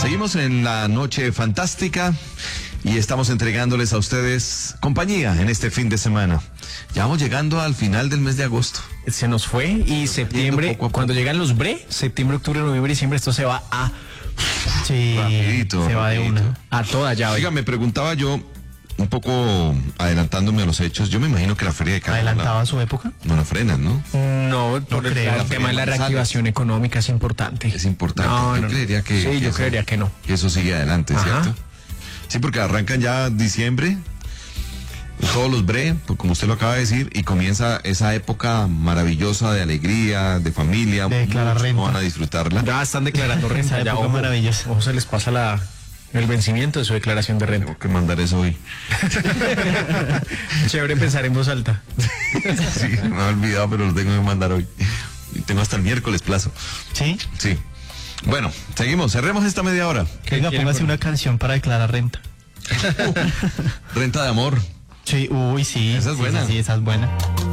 Seguimos en la noche fantástica y estamos entregándoles a ustedes compañía en este fin de semana. Ya vamos llegando al final del mes de agosto. Se nos fue y septiembre, poco a poco. cuando llegan los bre, septiembre, octubre, noviembre, diciembre, esto se va a... Sí, Rapidito, se va de rapidito. una. A toda llave. Oiga, me preguntaba yo, un poco adelantándome a los hechos, yo me imagino que la feria de Cali ¿Adelantaba su época? no la frenan, ¿no? No, por el creo. tema de la reactivación económica es importante. Es importante. No, Yo no, creería que... sí, yo eso- creería que no. Que eso sigue adelante, Ajá. ¿cierto? Sí, porque arrancan ya diciembre, todos los bre, pues como usted lo acaba de decir, y comienza esa época maravillosa de alegría, de familia. De declarar muchos renta. van a disfrutarla. Ya están declarando renta. Esa Ya, época ojo, maravillosa. ojo, se les pasa el vencimiento de su declaración de renta. Tengo que mandar eso hoy. Chévere pensar en voz alta. Sí, me he olvidado, pero lo tengo que mandar hoy. Y tengo hasta el miércoles plazo. ¿Sí? Sí. Bueno, seguimos, cerremos esta media hora. Oiga, quiere póngase con- una canción para declarar renta. Renta de amor. Sí, uy, sí. Esa es sí, buena. Sí, esa es buena.